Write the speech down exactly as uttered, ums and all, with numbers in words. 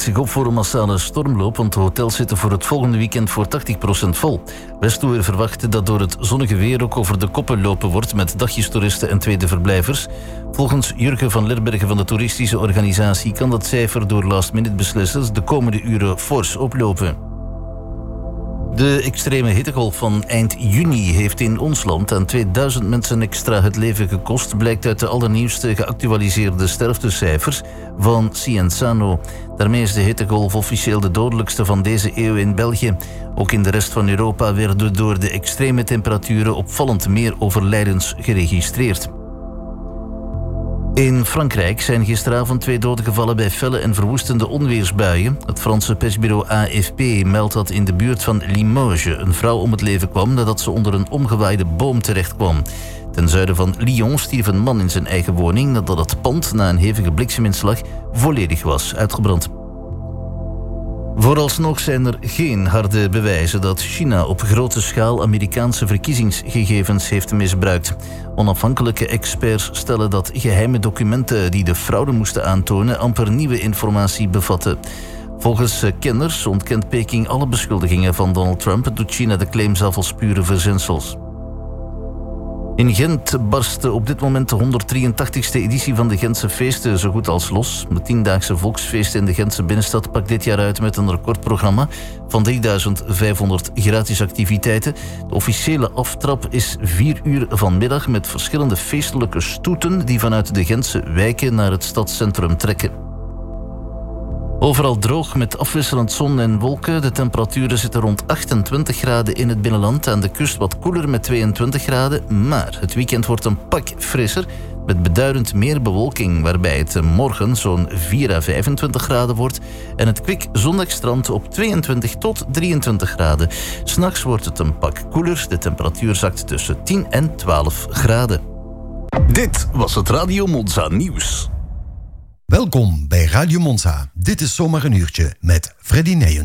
zich op voor een massale stormloop, want de hotels zitten voor het volgende weekend voor tachtig procent vol. Westtoer verwacht dat door het zonnige weer ook over de koppen lopen wordt met dagjestoeristen en tweede verblijvers. Volgens Jurgen van Lerbergen van de toeristische organisatie kan dat cijfer door last-minute beslissers de komende uren fors oplopen. De extreme hittegolf van eind juni heeft in ons land aan tweeduizend mensen extra het leven gekost, blijkt uit de allernieuwste geactualiseerde sterftecijfers van Cienzano. Daarmee is de hittegolf officieel de dodelijkste van deze eeuw in België. Ook in de rest van Europa werden door de extreme temperaturen opvallend meer overlijdens geregistreerd. In Frankrijk zijn gisteravond twee doden gevallen bij felle en verwoestende onweersbuien. Het Franse persbureau A F P meldt dat in de buurt van Limoges een vrouw om het leven kwam nadat ze onder een omgewaaide boom terecht kwam. Ten zuiden van Lyon stierf een man in zijn eigen woning nadat het pand na een hevige blikseminslag volledig was uitgebrand. Vooralsnog zijn er geen harde bewijzen dat China op grote schaal Amerikaanse verkiezingsgegevens heeft misbruikt. Onafhankelijke experts stellen dat geheime documenten die de fraude moesten aantonen amper nieuwe informatie bevatten. Volgens kenners ontkent Peking alle beschuldigingen van Donald Trump en doet China de claims af als pure verzinsels. In Gent barst op dit moment de honderddrieëntachtigste editie van de Gentse feesten zo goed als los. Het tiendaagse volksfeest in de Gentse binnenstad pakt dit jaar uit met een recordprogramma van drieduizend vijfhonderd gratis activiteiten. De officiële aftrap is vier uur vanmiddag met verschillende feestelijke stoeten die vanuit de Gentse wijken naar het stadscentrum trekken. Overal droog met afwisselend zon en wolken. De temperaturen zitten rond achtentwintig graden in het binnenland. Aan de kust wat koeler met tweeëntwintig graden. Maar het weekend wordt een pak frisser met beduidend meer bewolking, waarbij het morgen zo'n vier à vijfentwintig graden wordt en het kwik zondag strandt op tweeëntwintig tot drieëntwintig graden. 'S Nachts wordt het een pak koeler. De temperatuur zakt tussen tien en twaalf graden. Dit was het Radio Monza nieuws. Welkom bij Radio Monza. Dit is zomaar een uurtje met Freddy Nijens.